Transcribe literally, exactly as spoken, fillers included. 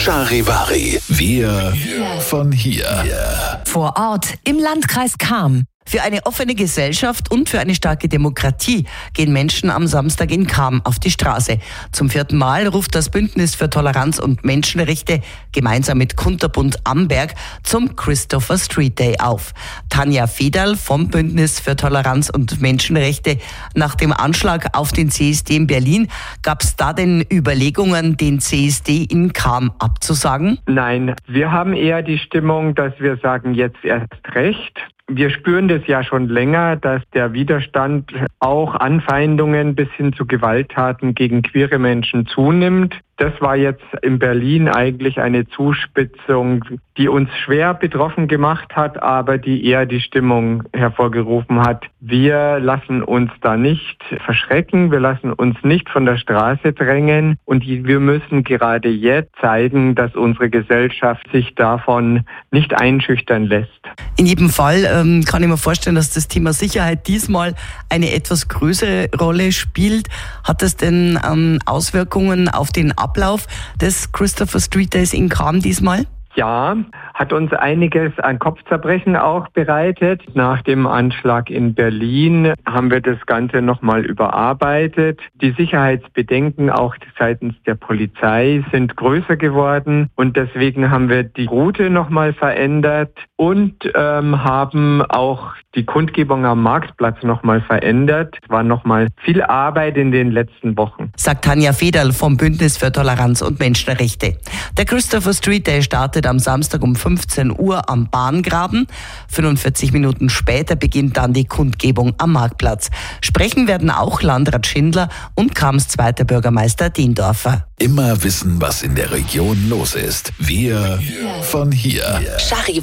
Charivari. Wir von hier. Vor Ort im Landkreis Cham. Für eine offene Gesellschaft und für eine starke Demokratie gehen Menschen am Samstag in Cham auf die Straße. Zum vierten Mal ruft das Bündnis für Toleranz und Menschenrechte gemeinsam mit Kunterbund Amberg zum Christopher Street Day auf. Tanja Federl vom Bündnis für Toleranz und Menschenrechte. Nach dem Anschlag auf den C S D in Berlin, gab es da denn Überlegungen, den C S D in Cham abzusagen? Nein, wir haben eher die Stimmung, dass wir sagen, jetzt erst recht. Wir spüren das ja schon länger, dass der Widerstand auch Anfeindungen bis hin zu Gewalttaten gegen queere Menschen zunimmt. Das war jetzt in Berlin eigentlich eine Zuspitzung, die uns schwer betroffen gemacht hat, aber die eher die Stimmung hervorgerufen hat. Wir lassen uns da nicht verschrecken, wir lassen uns nicht von der Straße drängen und wir müssen gerade jetzt zeigen, dass unsere Gesellschaft sich davon nicht einschüchtern lässt. In jedem Fall ähm, kann ich mir vorstellen, dass das Thema Sicherheit diesmal eine etwas größere Rolle spielt. Hat das denn ähm, Auswirkungen auf den Ablauf des Christopher Street Days in Cham diesmal? Ja, hat uns einiges an Kopfzerbrechen auch bereitet. Nach dem Anschlag in Berlin haben wir das Ganze nochmal überarbeitet. Die Sicherheitsbedenken auch seitens der Polizei sind größer geworden und deswegen haben wir die Route nochmal verändert und ähm, haben auch die Kundgebung am Marktplatz nochmal verändert. Es war nochmal viel Arbeit in den letzten Wochen. Sagt Tanja Federl vom Bündnis für Toleranz und Menschenrechte. Der Christopher Street Day startet am Samstag um fünfzehn Uhr am Bahngraben. fünfundvierzig Minuten später beginnt dann die Kundgebung am Marktplatz. Sprechen werden auch Landrat Schindler und Chams zweiter Bürgermeister Diendorfer. Immer wissen, was in der Region los ist. Wir von hier.